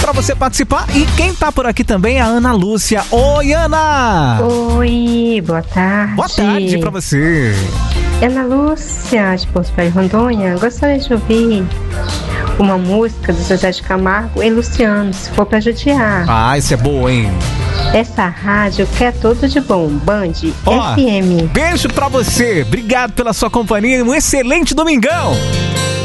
pra você participar. E quem tá por aqui também é a Ana Lúcia. Oi, Ana! Oi, boa tarde. Boa tarde pra você. Ana Lúcia, de Porto Velho, Rondônia. Gostaria de ouvir uma música do Zezé de Camargo e Luciano, se for pra judiar. Ah, isso é boa, hein? Essa rádio quer tudo de bom. Band FM. Beijo pra você. Obrigado pela sua companhia. Um excelente domingão.